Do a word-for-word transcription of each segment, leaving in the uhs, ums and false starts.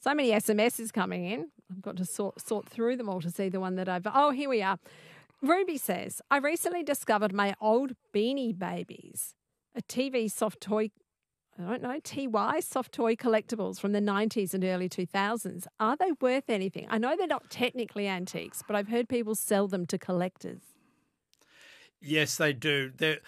So many S M Ses coming in. I've got to sort, sort through them all to see the one that I've... Oh, here we are. Ruby says, I recently discovered my old Beanie Babies, a T V soft toy, I don't know, T Y soft toy collectibles from the nineties and early two thousands. Are they worth anything? I know they're not technically antiques, but I've heard people sell them to collectors. Yes, they do. They're...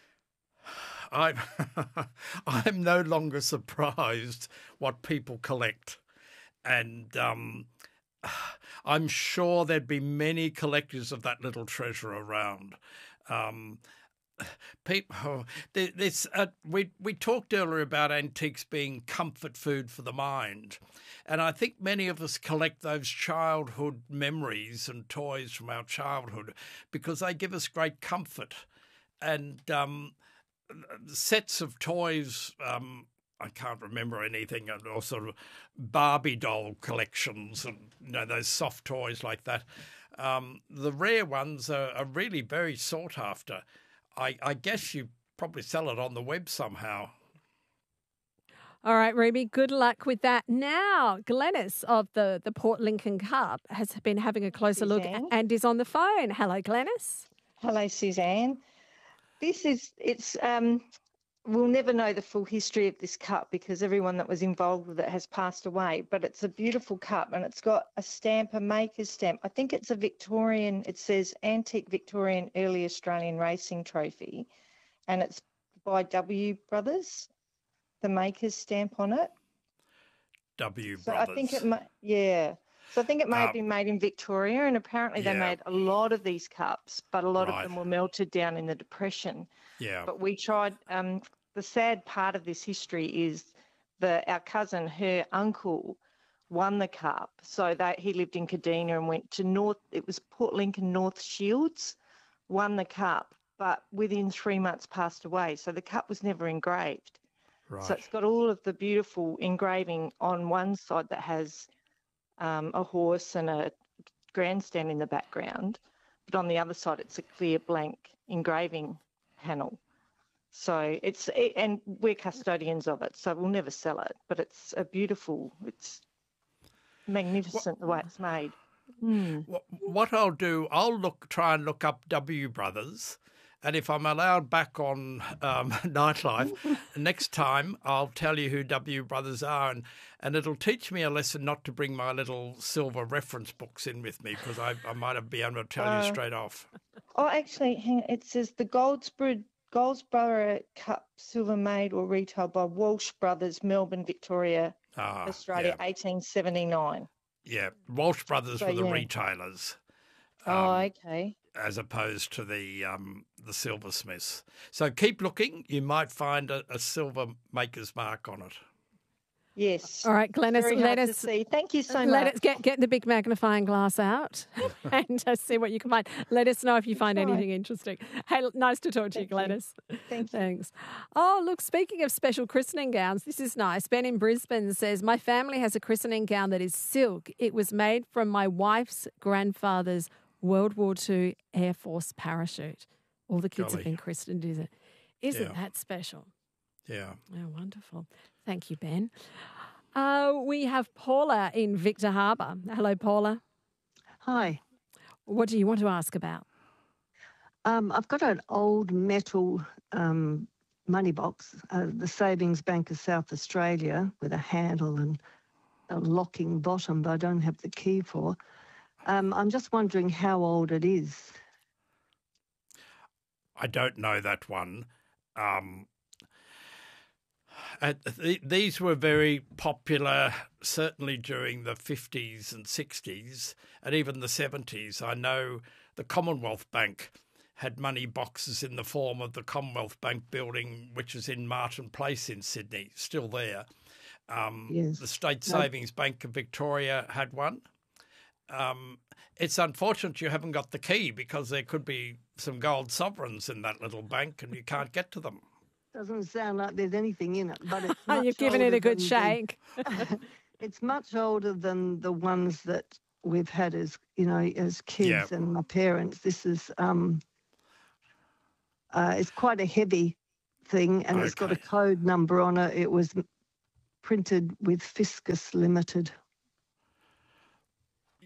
I'm, I'm no longer surprised what people collect. And um, I'm sure there'd be many collectors of that little treasure around. Um, people, oh, there, there's uh, we we talked earlier about antiques being comfort food for the mind, and I think many of us collect those childhood memories and toys from our childhood because they give us great comfort. And um, sets of toys. Um, I can't remember anything, or sort of Barbie doll collections and, you know, those soft toys like that. Um, the rare ones are, are really very sought after. I, I guess you probably sell it on the web somehow. All right, Ruby, good luck with that. Now, Glenys of the, the Port Lincoln Cup has been having a closer Suzanne. look and is on the phone. Hello, Glenys. Hello, Suzanne. This is, it's, um, we'll never know the full history of this cup because everyone that was involved with it has passed away, but it's a beautiful cup and it's got a stamp, a maker's stamp. I think it's a Victorian, it says Antique Victorian Early Australian Racing Trophy, and it's by W Brothers, the maker's stamp on it. W So Brothers. I think it might, yeah. So I think it may have Uh, been made in Victoria, and apparently they yeah. made a lot of these cups, but a lot Right. of them were melted down in the Depression. Yeah. But we tried, um, the sad part of this history is that our cousin, her uncle, won the cup. So that he lived in Kadina and went to North, it was Port Lincoln North Shields, won the cup, but within three months passed away. So the cup was never engraved. Right. So it's got all of the beautiful engraving on one side that has um, a horse and a grandstand in the background, but on the other side it's a clear blank engraving panel. So it's, and we're custodians of it, so we'll never sell it, but it's a beautiful, it's magnificent the way it's made. Mm. What, what I'll do, I'll look, try and look up W Brothers, and if I'm allowed back on um, Nightlife, next time I'll tell you who W Brothers are, and, and it'll teach me a lesson not to bring my little silver reference books in with me because I, I might be able to tell Uh, you straight off. Oh, actually, hang on, it says the Goldsboro, Goldsboro Cup silver made or retailed by Walsh Brothers, Melbourne, Victoria, Ah, Australia, yeah, eighteen seventy-nine. yeah. Walsh Brothers So, were the yeah. retailers. Oh, Um, okay. as opposed to the um, the silversmiths. So keep looking. You might find a, a silver maker's mark on it. Yes. All right, Glenys, Very let hard us to see. Thank you so let much. us get get the big magnifying glass out and uh, see what you can find. Let us know if you find Right. anything interesting. Hey, l- nice to talk to you, Thank you. Glenys. Thank you. Thanks. Oh, look, speaking of special christening gowns, this is nice. Ben in Brisbane says, my family has a christening gown that is silk. It was made from my wife's grandfather's World War Two Air Force parachute. All the kids Golly. have been christened, is it? Isn't Yeah. that special? Yeah. Oh, wonderful. Thank you, Ben. Uh, we have Paula in Victor Harbour. Hello, Paula. Hi. What do you want to ask about? Um, I've got an old metal um, money box, uh, the Savings Bank of South Australia, with a handle and a locking bottom, but I don't have the key for. Um, I'm just wondering how old it is. I don't know that one. Um, uh, th- these were very popular, certainly during the fifties and sixties, and even the seventies. I know the Commonwealth Bank had money boxes in the form of the Commonwealth Bank building, which is in Martin Place in Sydney, still there. Um, Yes. The State No. Savings Bank of Victoria had one. Um, it's unfortunate you haven't got the key because there could be some gold sovereigns in that little bank and you can't get to them. Doesn't sound like there's anything in it, but it's Oh, much you've given it older a good than shake. The, it's much older than the ones that we've had as, you know, as kids Yeah. and my parents. This is, um, uh, it's quite a heavy thing, and it's got a Okay. code number on it. It was printed with Fiscus Limited.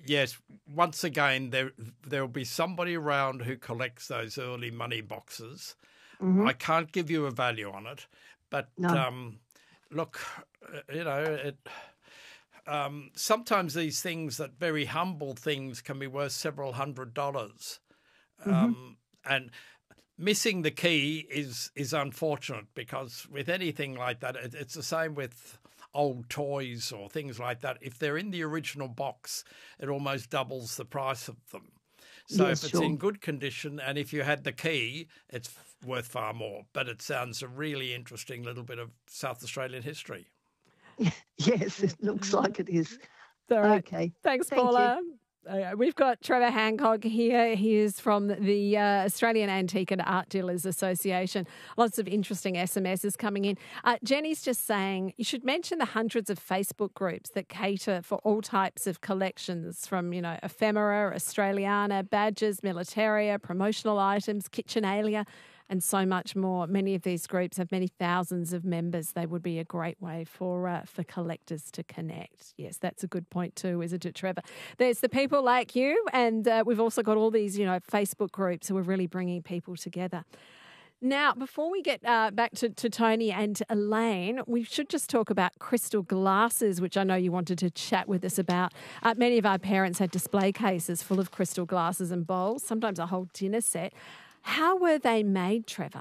yes, once again, there there will be somebody around who collects those early money boxes. Mm-hmm. I can't give you a value on it, but No. um, look, uh, you know, it, um, sometimes these things, that very humble things, can be worth several hundred dollars. Mm-hmm. Um, and missing the key is is unfortunate, because with anything like that, it, it's the same with old toys or things like that. If they're in the original box, it almost doubles the price of them. So Yes, if it's sure. in good condition and if you had the key, it's worth far more. But it sounds a really interesting little bit of South Australian history. Yes, it looks like it is. All right. Okay. Thanks, Thank you. Paula. Uh, we've got Trevor Hancock here. He is from the uh, Australian Antique and Art Dealers Association. Lots of interesting S M Ses coming in. Uh, Jenny's just saying you should mention the hundreds of Facebook groups that cater for all types of collections, from, you know, ephemera, Australiana, badges, militaria, promotional items, kitchenalia, and so much more. Many of these groups have many thousands of members. They would be a great way for uh, for collectors to connect. Yes, that's a good point too, isn't it, Trevor? There's the people like you, and uh, we've also got all these, you know, Facebook groups who are really bringing people together. Now, before we get uh, back to, to Tony and Elaine, we should just talk about crystal glasses, which I know you wanted to chat with us about. Uh, many of our parents had display cases full of crystal glasses and bowls, sometimes a whole dinner set. How were they made, Trevor?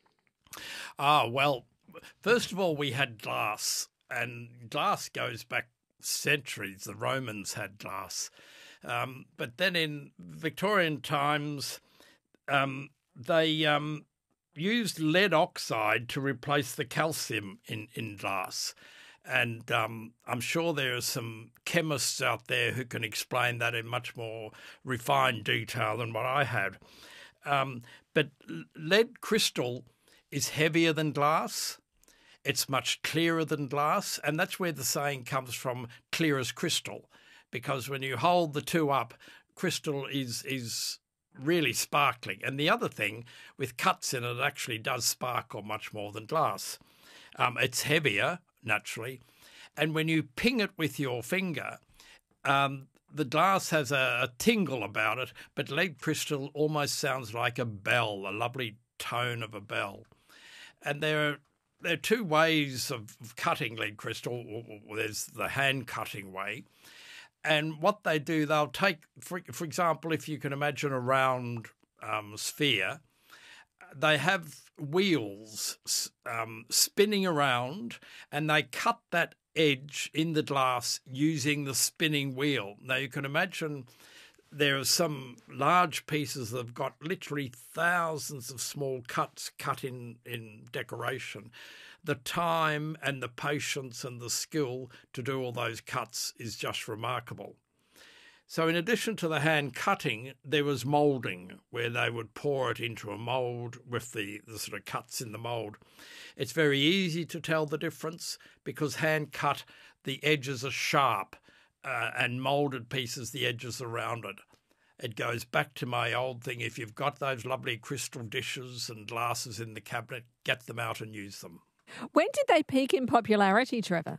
Ah, well, first of all, we had glass, and glass goes back centuries. The Romans had glass. Um, but then in Victorian times, um, they um, used lead oxide to replace the calcium in, in glass. And um, I'm sure there are some chemists out there who can explain that in much more refined detail than what I had. Um, but lead crystal is heavier than glass. It's much clearer than glass. And that's where the saying comes from, clear as crystal, because when you hold the two up, crystal is is really sparkling. And the other thing, with cuts in it, it actually does sparkle much more than glass. Um, it's heavier, naturally. And when you ping it with your finger, um, the glass has a, a tingle about it, but lead crystal almost sounds like a bell, a lovely tone of a bell. And there are, there are two ways of, of cutting lead crystal. There's the hand cutting way. And what they do, they'll take, for, for example, if you can imagine a round um, sphere, they have wheels um, spinning around, and they cut that edge in the glass using the spinning wheel. Now, you can imagine there are some large pieces that have got literally thousands of small cuts cut in, in decoration. The time and the patience and the skill to do all those cuts is just remarkable. So in addition to the hand cutting, there was moulding, where they would pour it into a mould with the, the sort of cuts in the mould. It's very easy to tell the difference because hand cut, the edges are sharp, uh, and moulded pieces, the edges are rounded. It goes back to my old thing, if you've got those lovely crystal dishes and glasses in the cabinet, get them out and use them. When did they peak in popularity, Trevor?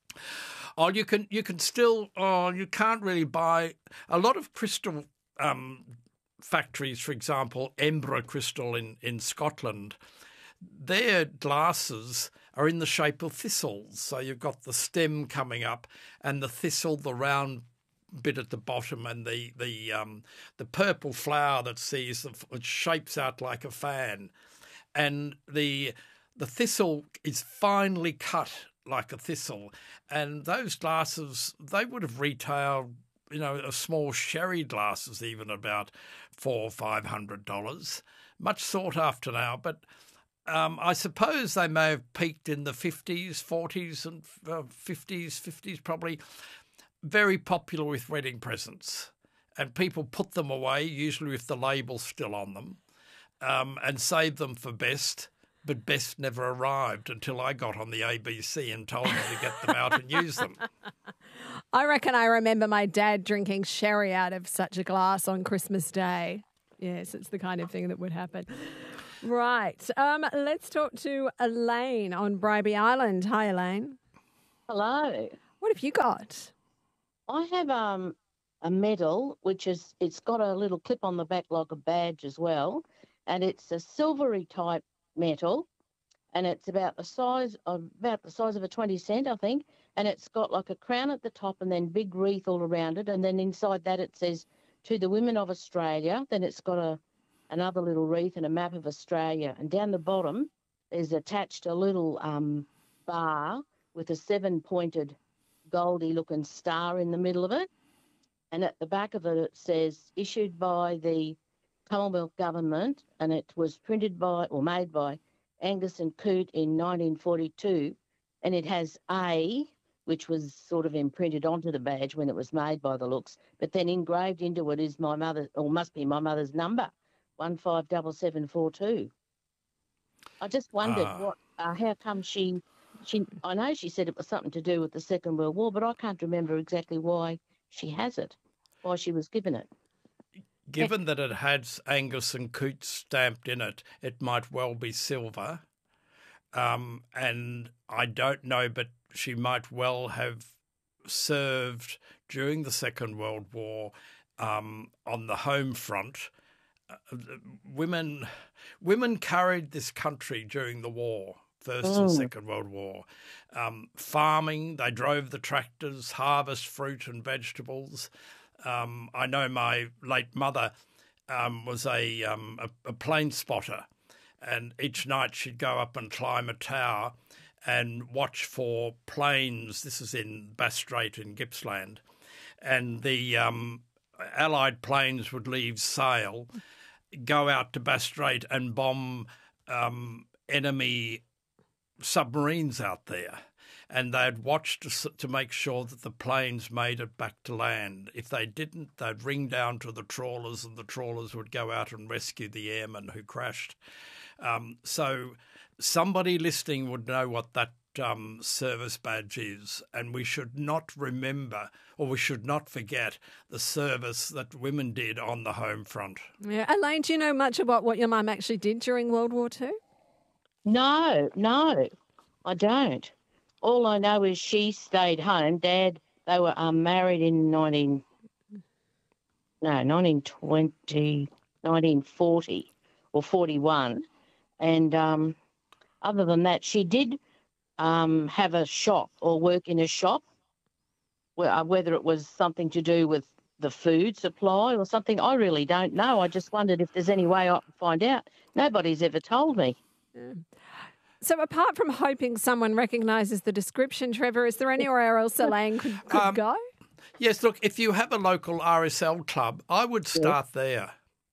Oh, you can you can still oh you can't really buy a lot of crystal um, factories. For example, Embra Crystal in, in Scotland, their glasses are in the shape of thistles. So you've got the stem coming up and the thistle, the round bit at the bottom, and the the um, the purple flower that sees it shapes out like a fan, and the the thistle is finely cut like a thistle, and those glasses, they would have retailed, you know, a small sherry glasses even about four or five hundred dollars, much sought after now. But um, I suppose they may have peaked in the fifties, forties, and uh, fifties, fifties probably. Very popular with wedding presents, and people put them away, usually with the label still on them, um, and save them for best. But best never arrived until I got on the A B C and told me to get them out and use them. I reckon I remember my dad drinking sherry out of such a glass on Christmas Day. Yes, it's the kind of thing that would happen. Right. Um, let's talk to Elaine on Bribie Island. Hi, Elaine. Hello. What have you got? I have um a medal, which is, it's got a little clip on the back like a badge as well. And it's a silvery type metal. And it's about the size of, about the size of a twenty cent, I think. And it's got like a crown at the top and then big wreath all around it. And then inside that it says, to the women of Australia. Then it's got a another little wreath and a map of Australia. And down the bottom, there's attached a little um, bar with a seven-pointed goldy-looking star in the middle of it. And at the back of it, it says, issued by the Commonwealth Government, and it was printed by, or made by, Angus and Coote in nineteen forty-two. And it has A, which was sort of imprinted onto the badge when it was made by the looks, but then engraved into it is my mother, or must be my mother's number, one five seven seven four two. I just wondered Ah. what, uh, how come she, she, I know she said it was something to do with the Second World War, but I can't remember exactly why she has it, why she was given it. Given that it has Angus and Coote stamped in it, it might well be silver. Um, and I don't know, but she might well have served during the Second World War um, on the home front. Uh, women, women carried this country during the war, First Mm. and Second World War. Um, farming, they drove the tractors, harvest fruit and vegetables. Um, I know my late mother um, was a, um, a, a plane spotter. And each night she'd go up and climb a tower and watch for planes. This is in Bass Strait in Gippsland. And the um, Allied planes would leave sail, go out to Bass Strait and bomb um, enemy submarines out there. And they'd watch to, to make sure that the planes made it back to land. If they didn't, they'd ring down to the trawlers and the trawlers would go out and rescue the airmen who crashed. Um, so somebody listening would know what that um, service badge is, and we should not remember, or we should not forget, the service that women did on the home front. Yeah. Elaine, do you know much about what your mum actually did during World War Two? No, no, I don't. All I know is she stayed home. Dad, they were um, married in nineteen, no, nineteen twenty, nineteen forty or forty-one. And um, other than that, she did um, have a shop or work in a shop, whether it was something to do with the food supply or something. I really don't know. I just wondered if there's any way I can find out. Nobody's ever told me. Yeah. So apart from hoping someone recognises the description, Trevor, is there anywhere else Elaine could, could Um, go? Yes, look, if you have a local R S L club, I would start there.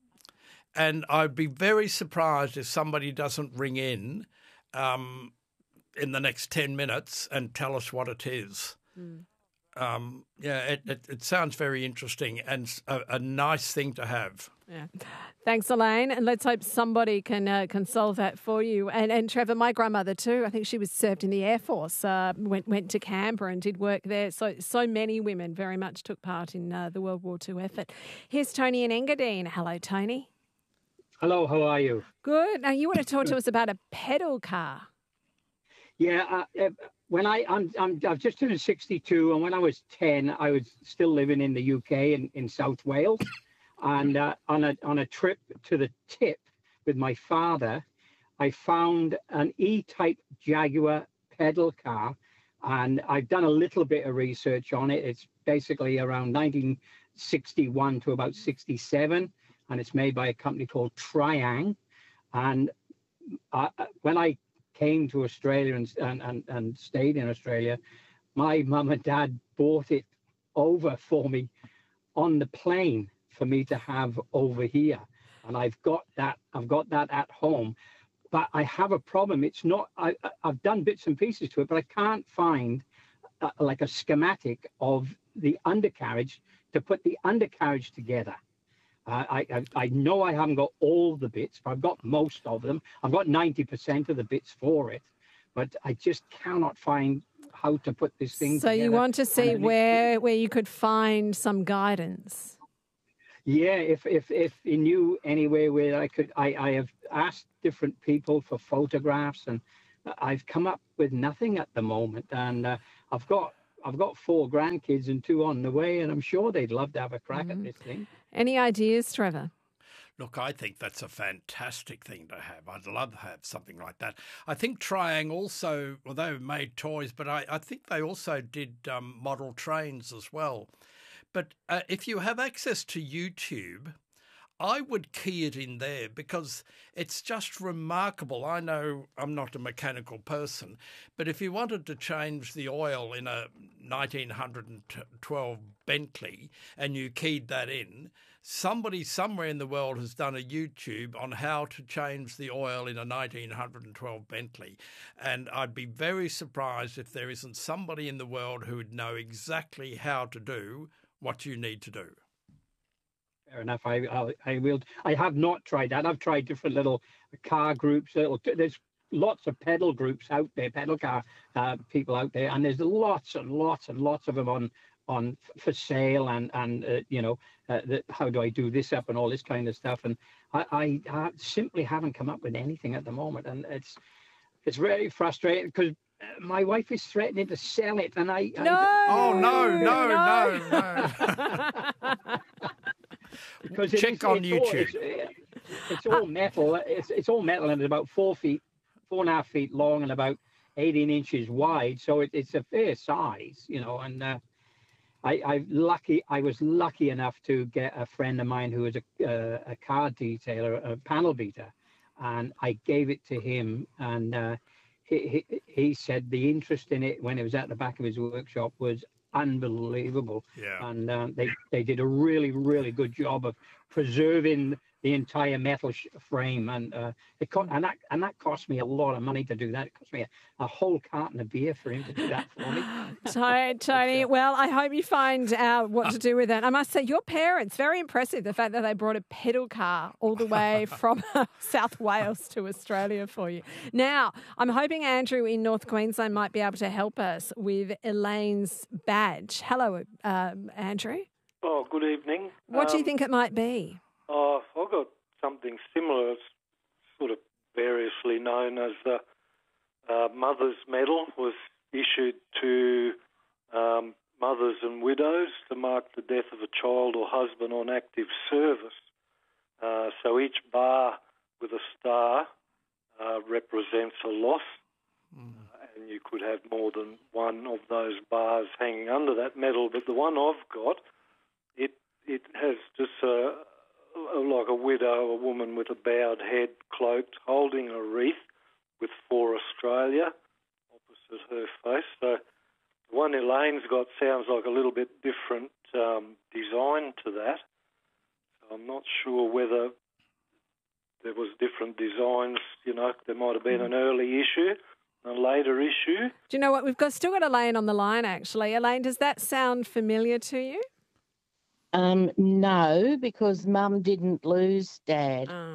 And I'd be very surprised if somebody doesn't ring in um, in the next ten minutes and tell us what it is. Mm. Um, yeah, it, it, it sounds very interesting and a, a nice thing to have. Yeah. Thanks, Elaine. And let's hope somebody can uh, can solve that for you. And and Trevor, my grandmother too, I think she was served in the Air Force, uh, went went to Canberra and did work there. So so many women very much took part in uh, the World War Two effort. Here's Tony in Engadine. Hello, Tony. Hello, how are you? Good. Now, you want to talk to us about a pedal car. Yeah, uh, uh, when I, I'm, I'm, I've just turned sixty-two, and when I was ten, I was still living in the U K in, in South Wales. And uh, on a on a trip to the tip with my father, I found an E-type Jaguar pedal car, and I've done a little bit of research on it. It's basically around nineteen sixty-one to about sixty-seven, and it's made by a company called Triang. And I, when I came to Australia and, and, and, and stayed in Australia, my mum and dad bought it over for me on the plane for me to have over here. And I've got that, I've got that at home, but I have a problem. It's not, I, I've done bits and pieces to it, but I can't find uh, like a schematic of the undercarriage to put the undercarriage together. Uh, I, I I know I haven't got all the bits, but I've got most of them. I've got ninety percent of the bits for it, but I just cannot find how to put this thing So together. you want to see And where where you could find some guidance. Yeah, if if if you knew anywhere where I could, I I have asked different people for photographs, and I've come up with nothing at the moment. And uh, I've got I've got four grandkids and two on the way, and I'm sure they'd love to have a crack Mm. at this thing. Any ideas, Trevor? Look, I think that's a fantastic thing to have. I'd love to have something like that. I think Triang also, well, they made toys, but I, I think they also did um, model trains as well. But uh, if you have access to YouTube, I would key it in there because it's just remarkable. I know I'm not a mechanical person, but if you wanted to change the oil in a nineteen twelve Bentley and you keyed that in, somebody somewhere in the world has done a YouTube on how to change the oil in a nineteen twelve Bentley. And I'd be very surprised if there isn't somebody in the world who would know exactly how to do what you need to do. Fair enough. I, I I will. I have not tried that. I've tried different little car groups. Little, there's lots of pedal groups out there, pedal car uh, people out there, and there's lots and lots and lots of them on on for sale. And and uh, you know, uh, the, how do I do this up and all this kind of stuff. And I, I, I simply haven't come up with anything at the moment, and it's it's very frustrating because my wife is threatening to sell it, and I. No. I Oh no no no no! no. Because check it's, on it's YouTube. All, it's, it's all metal. It's it's all metal, and it's about four feet, four and a half feet long, and about eighteen inches wide. So it, it's a fair size, you know. And uh, I I lucky I was lucky enough to get a friend of mine who was a uh, a car detailer, a panel beater, and I gave it to him, and uh, he, he he said the interest in it when it was at the back of his workshop was unbelievable. Yeah. And uh, they they did a really really good job of preserving the entire metal sh- frame, and uh, it co- and that and that cost me a lot of money to do that. It cost me a, a whole carton of beer for him to do that for me. Tony, Tony, well, I hope you find out what to do with it. I must say, your parents, very impressive, the fact that they brought a pedal car all the way from South Wales to Australia for you. Now, I'm hoping Andrew in North Queensland might be able to help us with Elaine's badge. Hello, um, Andrew. Oh, good evening. What do you Um, think it might be? Oh, I've got something similar. It's sort of variously known as the uh, Mother's Medal, was issued to um, mothers and widows to mark the death of a child or husband on active service. Uh, so each bar with a star uh, represents a loss, Mm. uh, and you could have more than one of those bars hanging under that medal. But the one I've got, it it has just a like a widow, a woman with a bowed head, cloaked, holding a wreath with For Australia opposite her face. So the one Elaine's got sounds like a little bit different um, design to that. So I'm not sure whether there was different designs. You know, there might have been an early issue, a later issue. Do you know what? We've got still got Elaine on the line, actually. Elaine, does that sound familiar to you? Um, no, because Mum didn't lose Dad Ah.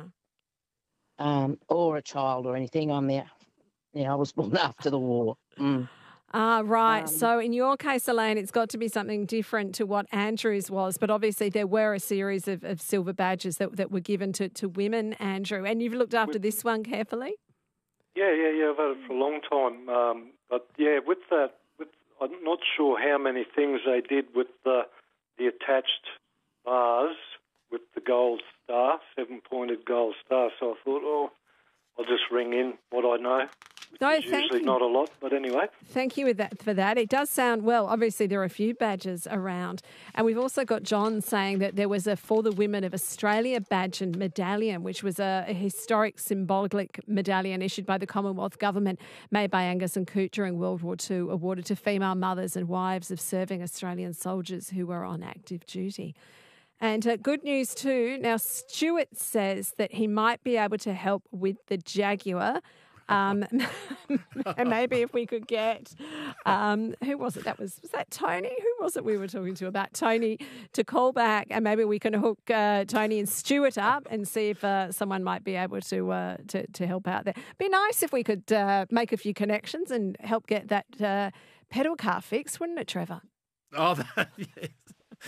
um, or a child or anything. I'm there. Yeah, I was born after the war. Mm. Ah, right. Um, so in your case, Elaine, it's got to be something different to what Andrew's was. But obviously there were a series of, of silver badges that, that were given to, to women, Andrew. And you've looked after this one carefully? Yeah, yeah, yeah. I've had it for a long time. Um, but yeah, with that, with I'm not sure how many things they did with the the attached bars with the gold star, seven-pointed gold star. So I thought, oh, I'll just ring in what I know. No, It's thank usually you. not a lot, but anyway. Thank you with that, for that. It does sound, well, obviously there are a few badges around. And we've also got John saying that there was a For the Women of Australia badge and medallion, which was a, a historic symbolic medallion issued by the Commonwealth Government, made by Angus and Coote during World War Two, awarded to female mothers and wives of serving Australian soldiers who were on active duty. And uh, good news too, now Stuart says that he might be able to help with the Jaguar. Um, and maybe if we could get, um, who was it? That was, was that Tony? Who was it we were talking to about? Tony to call back, and maybe we can hook uh, Tony and Stuart up and see if uh, someone might be able to, uh, to to help out there. Be nice if we could uh, make a few connections and help get that uh, pedal car fixed, wouldn't it, Trevor? Oh, that, yes.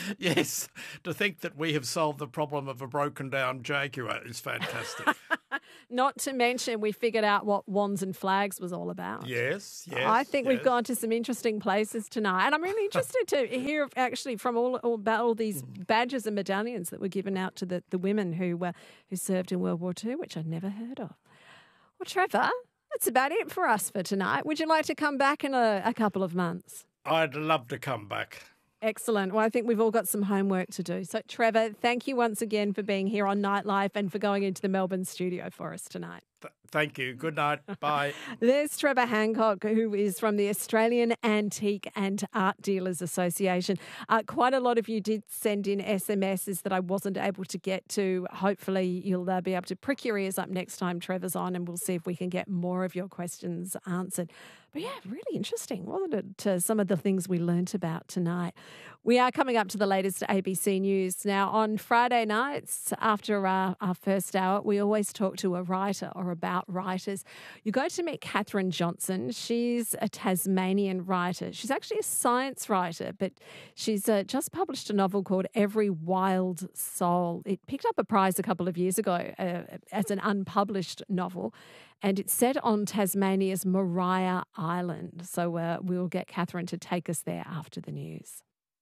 Yes, to think that we have solved the problem of a broken down Jaguar is fantastic. Not to mention, we figured out what wands and flags was all about. Yes, yes. I think yes. we've gone to some interesting places tonight. And I'm really interested to hear actually from all, all about all these badges and medallions that were given out to the, the women who uh, who served in World War Two, which I'd never heard of. Well, Trevor, that's about it for us for tonight. Would you like to come back in a, a couple of months? I'd love to come back. Excellent. Well, I think we've all got some homework to do. So, Trevor, thank you once again for being here on Nightlife and for going into the Melbourne studio for us tonight. Th- thank you. Good night. Bye. There's Trevor Hancock, who is from the Australian Antique and Art Dealers Association. Uh, quite a lot of you did send in S M Ses that I wasn't able to get to. Hopefully, you'll uh, be able to prick your ears up next time Trevor's on, and we'll see if we can get more of your questions answered. But yeah, really interesting, wasn't it, to some of the things we learnt about tonight. We are coming up to the latest A B C News. Now, on Friday nights, after our, our first hour, we always talk to a writer or about writers. You go to meet Catherine Johnson. She's a Tasmanian writer. She's actually a science writer, but she's uh, just published a novel called Every Wild Soul. It picked up a prize a couple of years ago uh, as an unpublished novel, and it's set on Tasmania's Maria Island. So uh, we'll get Catherine to take us there after the news.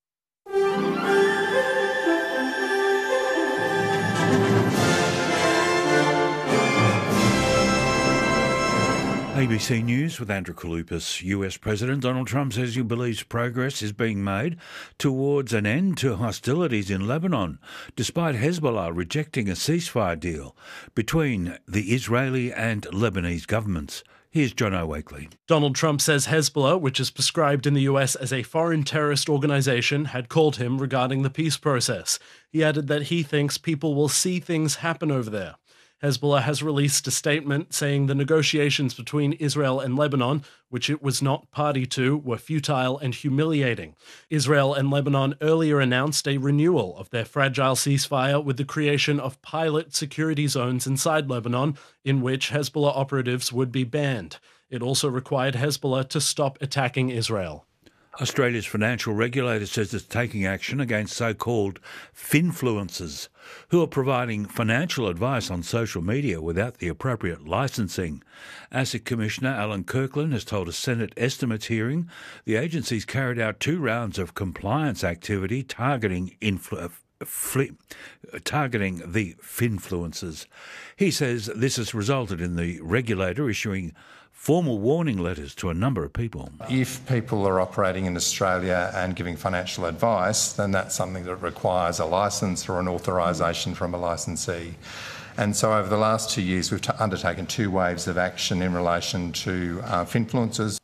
A B C News with Andrew Kalupas. U S President Donald Trump says he believes progress is being made towards an end to hostilities in Lebanon, despite Hezbollah rejecting a ceasefire deal between the Israeli and Lebanese governments. Here's John O'Wakely. Donald Trump says Hezbollah, which is prescribed in the U S as a foreign terrorist organization, had called him regarding the peace process. He added that he thinks people will see things happen over there. Hezbollah has released a statement saying the negotiations between Israel and Lebanon, which it was not party to, were futile and humiliating. Israel and Lebanon earlier announced a renewal of their fragile ceasefire with the creation of pilot security zones inside Lebanon, in which Hezbollah operatives would be banned. It also required Hezbollah to stop attacking Israel. Australia's financial regulator says it's taking action against so-called finfluencers who are providing financial advice on social media without the appropriate licensing. ASIC Commissioner Alan Kirkland has told a Senate estimates hearing the agency's carried out two rounds of compliance activity targeting influ- Fli- targeting the finfluencers. He says this has resulted in the regulator issuing formal warning letters to a number of people. If people are operating in Australia and giving financial advice, then that's something that requires a licence or an authorisation from a licensee. And so over the last two years, we've t- undertaken two waves of action in relation to uh, finfluencers.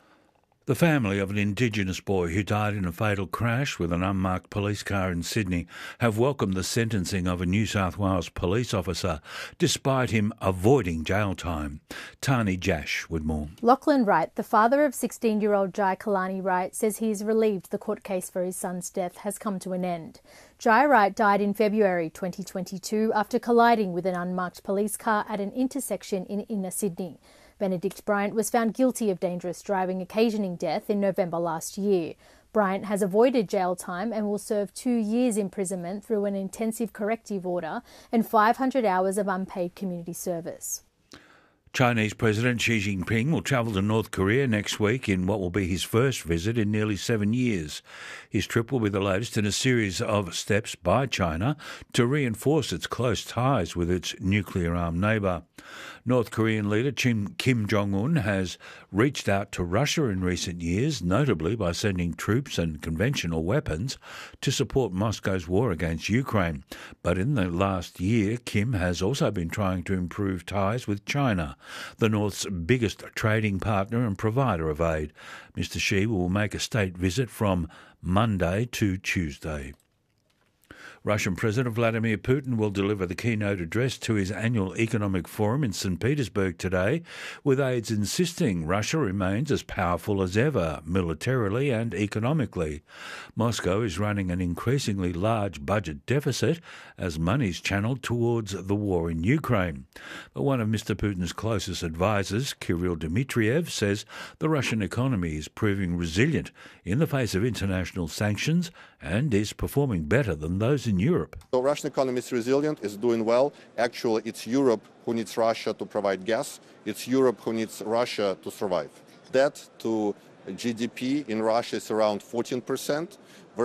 The family of an Indigenous boy who died in a fatal crash with an unmarked police car in Sydney have welcomed the sentencing of a New South Wales police officer, despite him avoiding jail time. Tani Jash with more. Lachlan Wright, the father of sixteen-year-old Jai Kalani Wright, says he is relieved the court case for his son's death has come to an end. Jai Wright died in February twenty twenty-two after colliding with an unmarked police car at an intersection in inner Sydney. Benedict Bryant was found guilty of dangerous driving occasioning death in November last year. Bryant has avoided jail time and will serve two years imprisonment through an intensive corrective order and five hundred hours of unpaid community service. Chinese President Xi Jinping will travel to North Korea next week in what will be his first visit in nearly seven years. His trip will be the latest in a series of steps by China to reinforce its close ties with its nuclear-armed neighbour. North Korean leader Kim, Kim Jong-un has reached out to Russia in recent years, notably by sending troops and conventional weapons to support Moscow's war against Ukraine. But in the last year, Kim has also been trying to improve ties with China, the North's biggest trading partner and provider of aid. Mister Xi will make a state visit from Monday to Tuesday. Russian President Vladimir Putin will deliver the keynote address to his annual economic forum in Saint Petersburg today, with aides insisting Russia remains as powerful as ever, militarily and economically. Moscow is running an increasingly large budget deficit as money is channeled towards the war in Ukraine. But one of Mister Putin's closest advisers, Kirill Dmitriev, says the Russian economy is proving resilient in the face of international sanctions and is performing better than those in in Europe. So Russian economy is resilient, is doing well. Actually, it's Europe who needs Russia to provide gas. It's Europe who needs Russia to survive. Debt to G D P in Russia is around fourteen percent.